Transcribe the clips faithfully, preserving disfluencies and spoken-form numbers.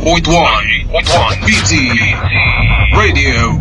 point one B T Radio.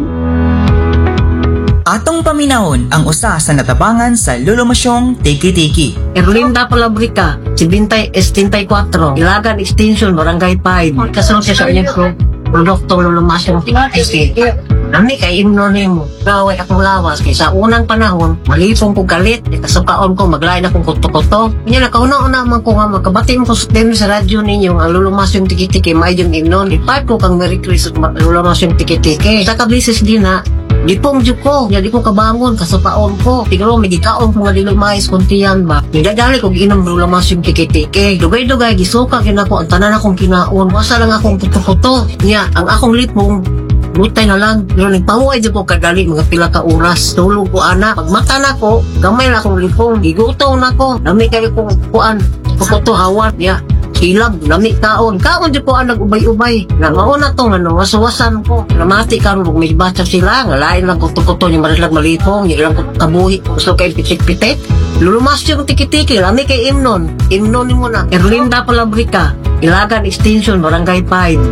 Atong paminahon ang usa sa natabangan sa lulumasyong Tiki-Tiki. Erlinda Palabrica, seventy four, Ilagan Extension, Barangay five. Kasunod siya sa inyong pro produkto lulumasyong Tiki-Tiki. Nami kay imnonin mo, gaway akong lawas kay sa unang panahon, malipong ko galit, ikasukaon ko, maglain akong kuto-kuto. Kanya nakauna-una man ko nga magkabati mo ko sa radyo ninyo ang lulumasyong Tiki-Tiki, may yung imnon. Ipat ko kang Merry Christmas lulumasyong Tiki-Tiki. Sa kablisis din na, di pong dyo ko, di ko kabangon, kasukaon ko. Tigro, may gikaon ko nga lilumayos kuntiyan ba. Nidadali ko ginom lulumasyong Tiki-Tiki. Dugay-dugay, gisuka kin ako, ang tanan akong kinaon. Wasa lang akong kuto-kuto. Nya, ang akong lipong, butay na lang, pero nagpahuay dyan ko kadali mga pila ka oras. Tulog ko ana, pagmata na ko, gamay na akong lipong, gigutom na ko, nami kayo kong kuan, kukuto hawat, ya, hilab, nami kaon, kaon dyan ko ang nag-ubay-ubay, na mauna to, ano, wasawasan ko, namati ka rin, may basa sila, nga lain lang kuto-kuto, yung marilag malipong, yung ilang kabuhi, gusto kayo pitik-pitik, lulumas yung Tiki-Tiki, nami kay imnon, imnon mo na, Erlinda Palabrica, Ilagan Extension, Barangay five.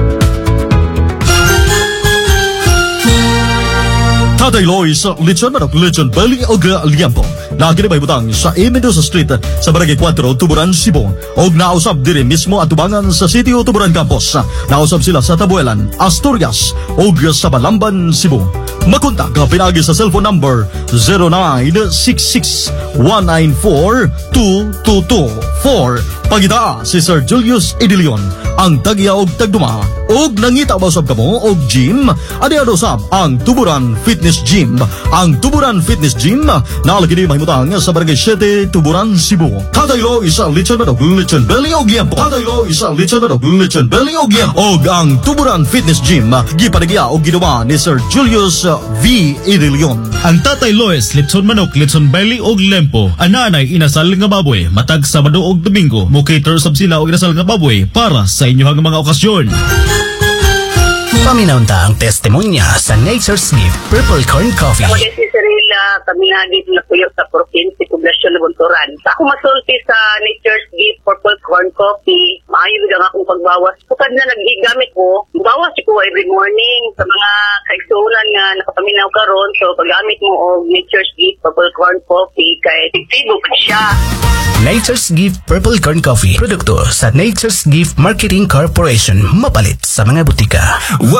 Tatay Lois, Lechon Manok, Lechon Belly o Liampo. Naginibay butang sa A. Mendoza Street sa Barangay four, Tuburan, Cebu. Og nausap diri mismo at tubangan sa City o Tuburan Campus. Nausap sila sa Tabuelan, Asturias og sa Balamban, Cebu. Makontak ka pinagi sa cellphone number zero nine six six one nine four two two two four. Pagita si Sir Julius Idilion, ang tagya og tagduma. Og nangita ba usab kamo og gym? Adi usab ang Tuburan Fitness Gym. Ang Tuburan Fitness Gym nalagi di mahimutang sa Barangay seven, Tuburan, Cebu. Tatay Lo isa lechon manok, lechon belly og liampo. Tatay Lo isa lechon manok, lechon belly og liampo. Og ang Tuburan Fitness Gym gipanagya og ginawa ni Sir Julius V. Idilion. Ang Tatay Lois, lechon manok, lechon belly og lempo. Ananay inasal nga baboy, matag Sabado og Domingo. Mo-cater sab sila og inasal nga baboy para sa inyong mga okasyon. Paminaw ta ang testimonya sa Nature's Gift Purple Corn Coffee. Ako din si Cirilla, kami na dito na puyo sa province, Poblasyon ng Bunturan. Sa ako masulti sa Nature's Gift Purple Corn Coffee, maayo lang akong pagbawas. Bukad na naghigamit ko, bawas ko every morning sa mga kaigsulan nga nakapaminaw karon. So paggamit mo og Nature's Gift Purple Corn Coffee, kay tigtibo pa siya. Nature's Gift Purple Corn Coffee, produkto sa Nature's Gift Marketing Corporation, mapalit sa mga butika.